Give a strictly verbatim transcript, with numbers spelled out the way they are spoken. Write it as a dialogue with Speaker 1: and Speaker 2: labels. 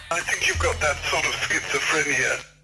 Speaker 1: I think you've got that sort of schizophrenia.